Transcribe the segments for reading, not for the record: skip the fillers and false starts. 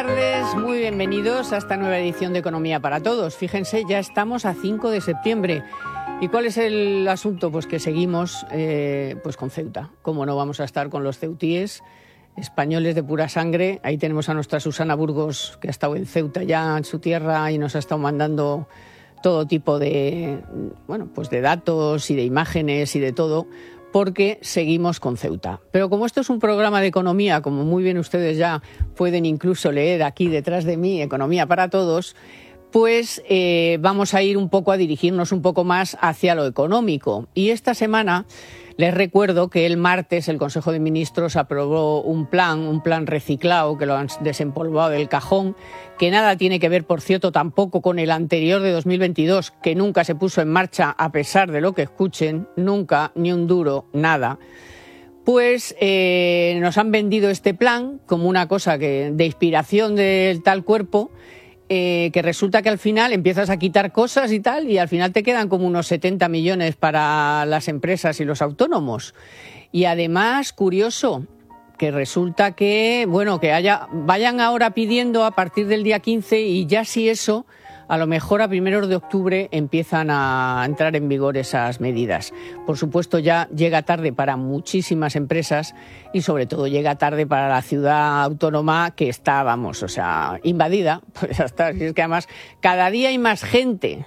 tardes, muy bienvenidos a esta nueva edición de Economía para Todos. Fíjense, ya estamos a 5 de septiembre. ¿Y cuál es el asunto? Pues que seguimos pues con Ceuta. ¿Cómo no vamos a estar con los ceutíes, españoles de pura sangre? Ahí tenemos a nuestra Susana Burgos, que ha estado en Ceuta ya, en su tierra, y nos ha estado mandando todo tipo de, pues de datos y de imágenes y de todo, porque seguimos con Ceuta. Pero como esto es un programa de economía, como muy bien ustedes ya pueden incluso leer aquí detrás de mí, Economía para Todos, pues vamos a ir a dirigirnos un poco más hacia lo económico. Y esta semana les recuerdo que el martes el Consejo de Ministros aprobó un plan reciclado, que lo han desempolvado del cajón, que nada tiene que ver, por cierto, tampoco con el anterior de 2022, que nunca se puso en marcha, a pesar de lo que escuchen, nunca, ni un duro, nada. Pues nos han vendido este plan como una cosa de inspiración del tal cuerpo, que resulta que al final empiezas a quitar cosas y tal, y al final te quedan como unos 70 millones para las empresas y los autónomos. Y además, curioso, que resulta que, vayan ahora pidiendo a partir del día 15 y ya si eso, a lo mejor a primeros de octubre empiezan a entrar en vigor esas medidas. Por supuesto, ya llega tarde para muchísimas empresas y sobre todo llega tarde para la ciudad autónoma, que está, invadida. Pues ya está. Si es que además cada día hay más gente,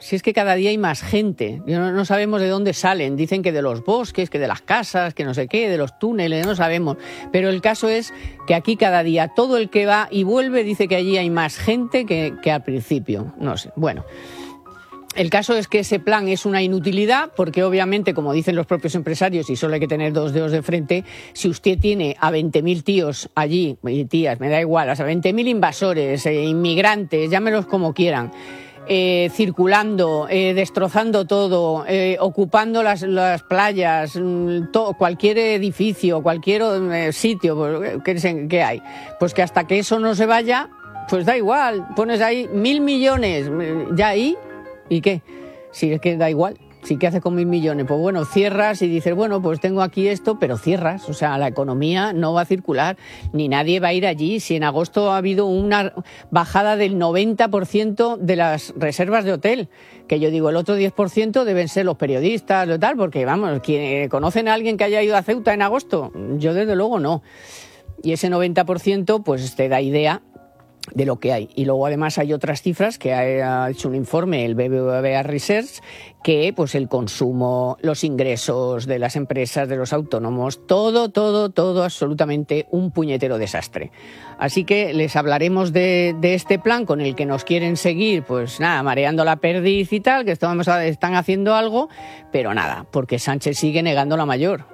no sabemos de dónde salen. Dicen que de los bosques, que de las casas, que no sé qué, de los túneles, no sabemos. Pero el caso es que aquí cada día todo el que va y vuelve dice que allí hay más gente que al principio. No sé. Bueno, el caso es que ese plan es una inutilidad porque obviamente, como dicen los propios empresarios, y solo hay que tener dos dedos de frente, si usted tiene a 20.000 tíos allí, y tías, me da igual, a 20.000 invasores, inmigrantes, llámelos como quieran, circulando, destrozando todo, ocupando las playas, cualquier edificio, cualquier sitio que hay, pues que hasta que eso no se vaya, pues da igual, pones ahí 1.000 millones, ya ahí, ¿y qué? Si es que da igual, si ¿qué haces con 1.000 millones? Pues bueno, cierras y dices, pues tengo aquí esto, pero cierras, la economía no va a circular, ni nadie va a ir allí. Si en agosto ha habido una bajada del 90% de las reservas de hotel, que yo digo, el otro 10% deben ser los periodistas o tal, porque ¿conocen a alguien que haya ido a Ceuta en agosto? Yo desde luego no. Y ese 90% pues te da idea de lo que hay. Y luego además hay otras cifras que ha hecho un informe el BBVA Research, que pues el consumo, los ingresos de las empresas, de los autónomos, todo absolutamente un puñetero desastre. Así que les hablaremos de este plan con el que nos quieren seguir, pues nada, mareando la perdiz y tal, que están haciendo algo, pero nada, porque Sánchez sigue negando la mayor.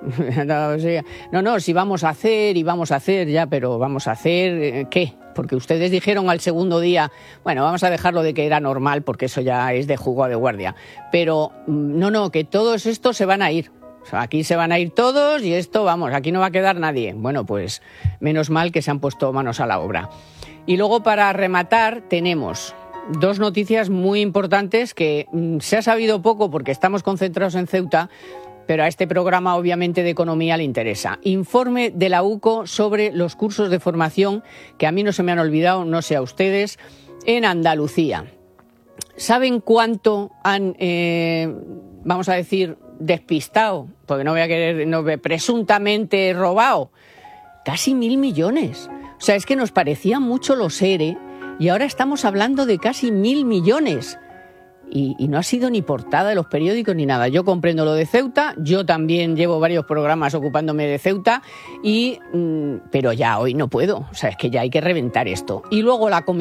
Si vamos a hacer ya, pero vamos a hacer, ¿qué? Porque ustedes dijeron al segundo día, vamos a dejarlo de que era normal, porque eso ya es de jugo de guardia. Pero que todos estos se van a ir. Aquí se van a ir todos y esto, aquí no va a quedar nadie. Bueno, pues menos mal que se han puesto manos a la obra. Y luego, para rematar, tenemos dos noticias muy importantes que se ha sabido poco porque estamos concentrados en Ceuta, pero a este programa obviamente de economía le interesa. Informe de la UCO sobre los cursos de formación, que a mí no se me han olvidado, no sé a ustedes, en Andalucía. ¿Saben cuánto han, despistado? Porque no voy a querer, presuntamente robado. Casi 1.000 millones. Es que nos parecían mucho los ERE y ahora estamos hablando de casi 1.000 millones. Y no ha sido ni portada de los periódicos ni nada. Yo comprendo lo de Ceuta, yo también llevo varios programas ocupándome de Ceuta, pero ya hoy no puedo. Es que ya hay que reventar esto. Y luego la